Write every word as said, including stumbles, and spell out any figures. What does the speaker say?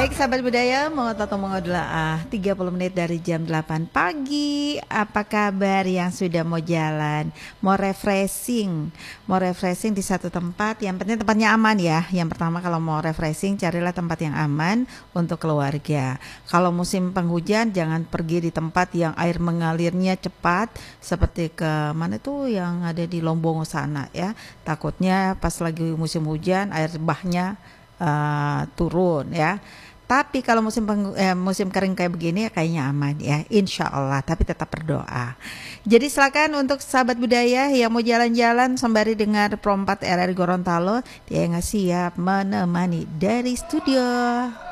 Baik sahabat budaya, mau atau mau ah, tiga puluh menit dari jam delapan pagi. Apa kabar yang sudah mau jalan, mau refreshing, mau refreshing di satu tempat. Yang penting tempatnya aman ya. Yang pertama kalau mau refreshing carilah tempat yang aman untuk keluarga. Kalau musim penghujan jangan pergi di tempat yang air mengalirnya cepat seperti ke mana tuh yang ada di Lombongo sana ya. Takutnya pas lagi musim hujan air bahnya uh, turun ya. Tapi kalau musim peng, eh, musim kering kayak begini ya kayaknya aman ya, insya Allah. Tapi tetap berdoa. Jadi silakan untuk sahabat budaya yang mau jalan-jalan sembari dengar Pro empat R R I Gorontalo, dia nggak siap menemani dari studio.